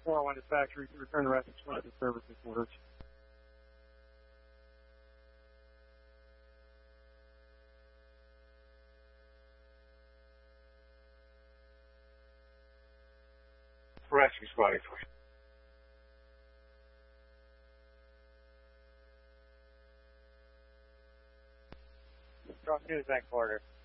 401 dispatch, return the rescue squad to service orders. Rescue squad. Cross News, back order.